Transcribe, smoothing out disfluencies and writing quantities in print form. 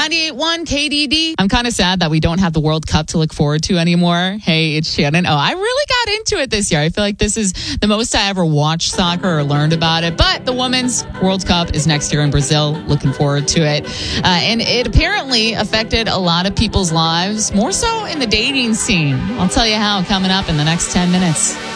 98.1 KDD. I'm kind of sad that we don't have the World Cup to look forward to anymore. Hey, it's Shannon. Oh, I really got into it this year. I feel like this is the most I ever watched soccer or learned about it. But the Women's World Cup is next year in Brazil. Looking forward to it. And it apparently affected a lot of people's lives, more so in the dating scene. I'll tell you how coming up in the next 10 minutes.